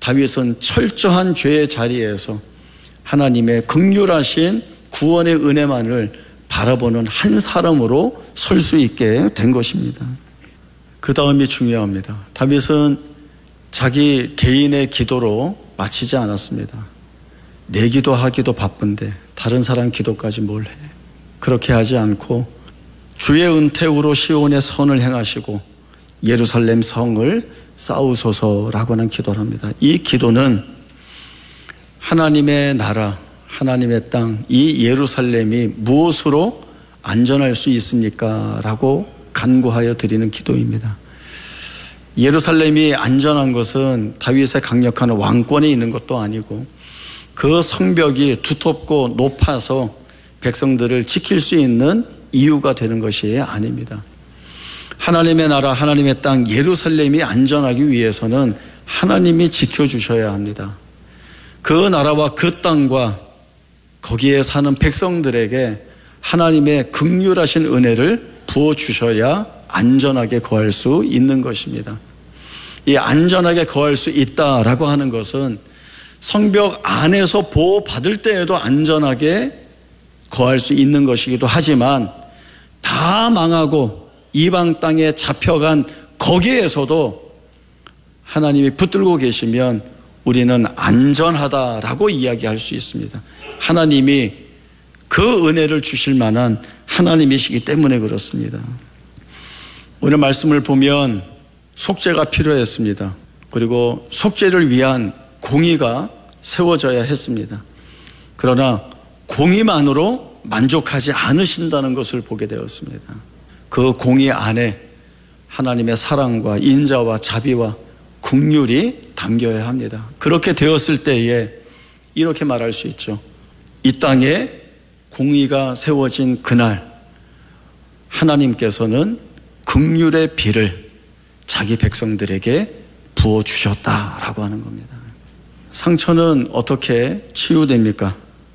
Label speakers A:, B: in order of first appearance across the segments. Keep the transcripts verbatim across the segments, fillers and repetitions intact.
A: 다윗은 철저한 죄의 자리에서 하나님의 긍휼하신 구원의 은혜만을 바라보는 한 사람으로 설 수 있게 된 것입니다. 그 다음이 중요합니다. 다윗은 자기 개인의 기도로 마치지 않았습니다. 내 기도하기도 바쁜데 다른 사람 기도까지 뭘 해. 그렇게 하지 않고 주의 은택으로 시온의 선을 행하시고 예루살렘 성을 쌓으소서라고 하는 기도를 합니다. 이 기도는 하나님의 나라, 하나님의 땅, 이 예루살렘이 무엇으로 안전할 수 있습니까? 라고 간구하여 드리는 기도입니다. 예루살렘이 안전한 것은 다윗의 강력한 왕권이 있는 것도 아니고 그 성벽이 두텁고 높아서 백성들을 지킬 수 있는 이유가 되는 것이 아닙니다. 하나님의 나라, 하나님의 땅, 예루살렘이 안전하기 위해서는 하나님이 지켜주셔야 합니다. 그 나라와 그 땅과 거기에 사는 백성들에게 하나님의 긍휼하신 은혜를 부어주셔야 안전하게 거할 수 있는 것입니다. 이 안전하게 거할 수 있다라고 하는 것은 성벽 안에서 보호받을 때에도 안전하게 거할 수 있는 것이기도 하지만 다 망하고 이방 땅에 잡혀간 거기에서도 하나님이 붙들고 계시면 우리는 안전하다라고 이야기할 수 있습니다. 하나님이 그 은혜를 주실 만한 하나님이시기 때문에 그렇습니다. 오늘 말씀을 보면 속죄가 필요했습니다. 그리고 속죄를 위한 공의가 세워져야 했습니다. 그러나 공의만으로 만족하지 않으신다는 것을 보게 되었습니다. 그 공의 안에 하나님의 사랑과 인자와 자비와 긍휼이 담겨야 합니다. 그렇게 되었을 때에 이렇게 말할 수 있죠. 이 땅에 공의가 세워진 그날 하나님께서는 긍휼의 비를 자기 백성들에게 부어주셨다라고 하는 겁니다. 상처는 어떻게 치유됩니까?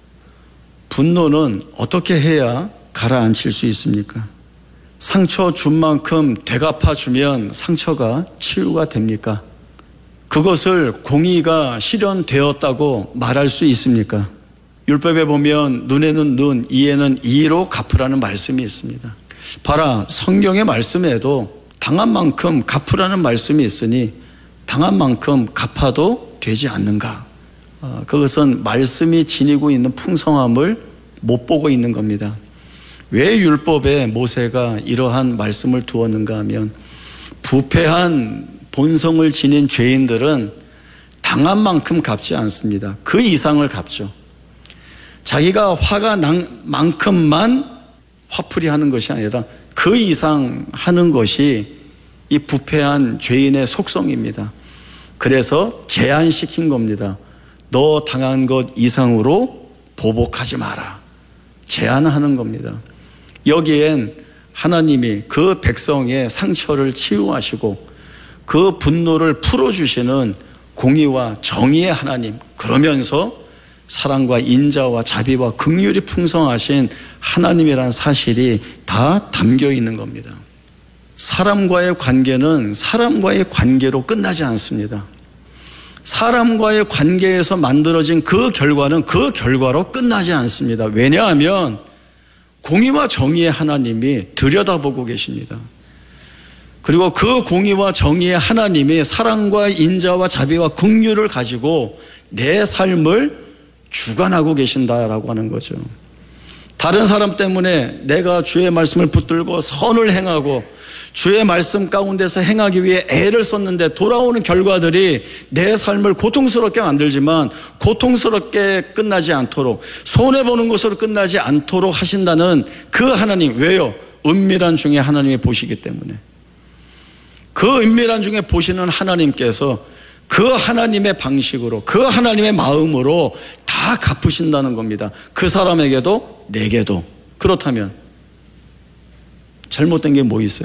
A: 분노는 어떻게 해야 가라앉힐 수 있습니까? 상처 준 만큼 되갚아 주면 상처가 치유가 됩니까? 그것을 공의가 실현되었다고 말할 수 있습니까? 율법에 보면 눈에는 눈, 이에는 이로 갚으라는 말씀이 있습니다. 봐라, 성경의 말씀에도 당한 만큼 갚으라는 말씀이 있으니 당한 만큼 갚아도 되지 않는가? 그것은 말씀이 지니고 있는 풍성함을 못 보고 있는 겁니다. 왜 율법에 모세가 이러한 말씀을 두었는가 하면 부패한 본성을 지닌 죄인들은 당한 만큼 갚지 않습니다. 그 이상을 갚죠. 자기가 화가 난 만큼만 화풀이 하는 것이 아니라 그 이상 하는 것이 이 부패한 죄인의 속성입니다. 그래서 제한시킨 겁니다. 너 당한 것 이상으로 보복하지 마라. 제한하는 겁니다. 여기엔 하나님이 그 백성의 상처를 치유하시고 그 분노를 풀어주시는 공의와 정의의 하나님, 그러면서 사랑과 인자와 자비와 긍휼이 풍성하신 하나님이라는 사실이 다 담겨 있는 겁니다. 사람과의 관계는 사람과의 관계로 끝나지 않습니다. 사람과의 관계에서 만들어진 그 결과는 그 결과로 끝나지 않습니다. 왜냐하면 공의와 정의의 하나님이 들여다보고 계십니다. 그리고 그 공의와 정의의 하나님이 사랑과 인자와 자비와 긍휼을 가지고 내 삶을 주관하고 계신다라고 하는 거죠. 다른 사람 때문에 내가 주의 말씀을 붙들고 선을 행하고 주의 말씀 가운데서 행하기 위해 애를 썼는데 돌아오는 결과들이 내 삶을 고통스럽게 만들지만 고통스럽게 끝나지 않도록 손해보는 것으로 끝나지 않도록 하신다는 그 하나님, 왜요? 은밀한 중에 하나님이 보시기 때문에. 그 은밀한 중에 보시는 하나님께서 그 하나님의 방식으로 그 하나님의 마음으로 다 갚으신다는 겁니다. 그 사람에게도 내게도. 그렇다면 잘못된 게 뭐 있어요?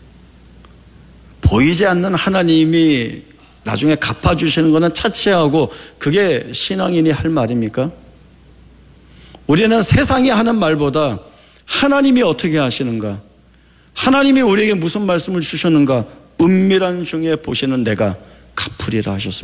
A: 보이지 않는 하나님이 나중에 갚아주시는 것은 차치하고 그게 신앙인이 할 말입니까? 우리는 세상이 하는 말보다 하나님이 어떻게 하시는가, 하나님이 우리에게 무슨 말씀을 주셨는가, 은밀한 중에 보시는 내가 갚으리라 하셨습니다.